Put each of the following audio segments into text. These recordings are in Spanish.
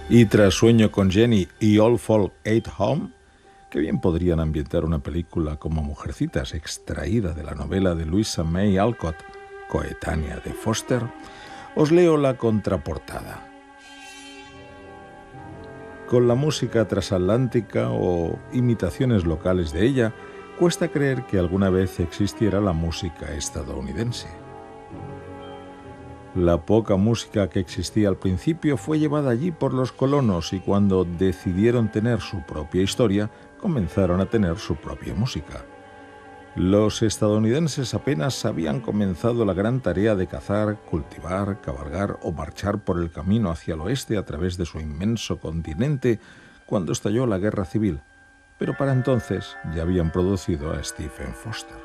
Y tras Sueño con Jenny y All Folk Ain't Home, que bien podrían ambientar una película como Mujercitas, extraída de la novela de Louisa May Alcott, coetánea de Foster, os leo la contraportada. Con la música transatlántica o imitaciones locales de ella, cuesta creer que alguna vez existiera la música estadounidense. La poca música que existía al principio fue llevada allí por los colonos y cuando decidieron tener su propia historia, comenzaron a tener su propia música. Los estadounidenses apenas habían comenzado la gran tarea de cazar, cultivar, cabalgar o marchar por el camino hacia el oeste a través de su inmenso continente cuando estalló la Guerra Civil, pero para entonces ya habían producido a Stephen Foster.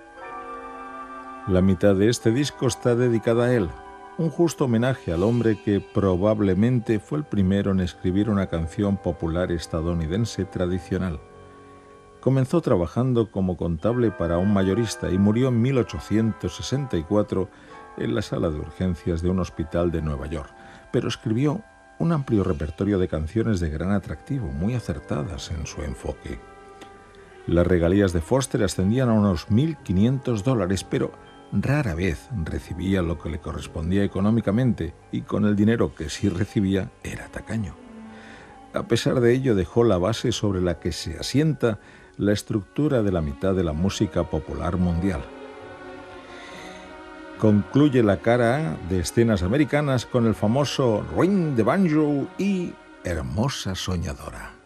La mitad de este disco está dedicada a él, un justo homenaje al hombre que probablemente fue el primero en escribir una canción popular estadounidense tradicional. Comenzó trabajando como contable para un mayorista y murió en 1864 en la sala de urgencias de un hospital de Nueva York, pero escribió un amplio repertorio de canciones de gran atractivo, muy acertadas en su enfoque. Las regalías de Foster ascendían a unos $1.500, pero rara vez recibía lo que le correspondía económicamente y con el dinero que sí recibía era tacaño. A pesar de ello, dejó la base sobre la que se asienta la estructura de la mitad de la música popular mundial. Concluye la cara A de Escenas Americanas con el famoso Ring the Banjo y Hermosa Soñadora.